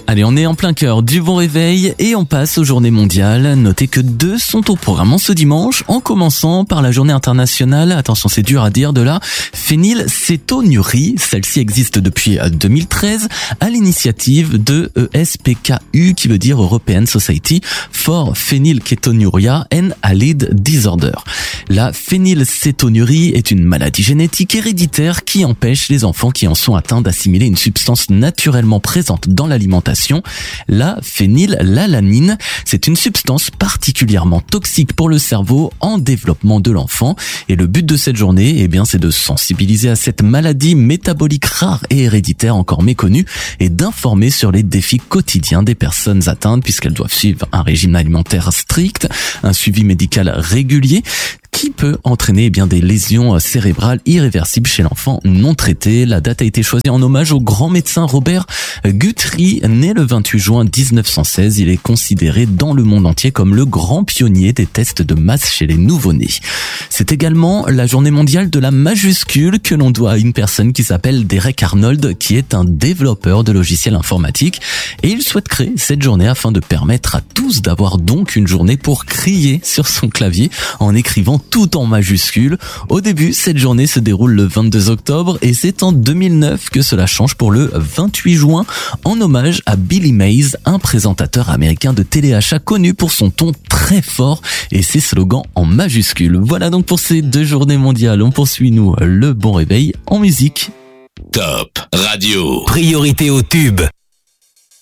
Allez, on est en plein cœur du bon réveil et on passe aux journées mondiales. Notez que 2 sont au programme ce dimanche, en commençant par la journée internationale, attention c'est dur à dire, de la phénylcétonurie. Celle-ci existe depuis 2013 à l'initiative de ESPKU, qui veut dire European Society for Phenylketonuria and Allied Disorder. La phénylcétonurie est une maladie génétique héréditaire qui empêche les enfants qui en sont atteints d'assimiler une substance naturellement présente dans l'alimentation, la phénylalanine. C'est une substance particulièrement toxique pour le cerveau en développement de l'enfant. Et le but de cette journée, c'est de sensibiliser à cette maladie métabolique rare et héréditaire encore méconnue et d'informer sur les défis quotidiens des personnes atteintes, puisqu'elles doivent suivre un régime alimentaire strict, un suivi médical régulier, qui peut entraîner des lésions cérébrales irréversibles chez l'enfant non traité. La date a été choisie en hommage au grand médecin Robert Guthrie, né le 28 juin 1916. Il est considéré dans le monde entier comme le grand pionnier des tests de masse chez les nouveau-nés. C'est également la journée mondiale de la majuscule que l'on doit à une personne qui s'appelle Derek Arnold, qui est un développeur de logiciels informatiques. Et il souhaite créer cette journée afin de permettre à tous d'avoir donc une journée pour crier sur son clavier en écrivant tout en majuscules. Au début, cette journée se déroule le 22 octobre et c'est en 2009 que cela change pour le 28 juin en hommage à Billy Mays, un présentateur américain de téléachat connu pour son ton très fort et ses slogans en majuscules. Voilà donc pour ces 2 journées mondiales. On poursuit le bon réveil en musique. Top Radio. Priorité au tube.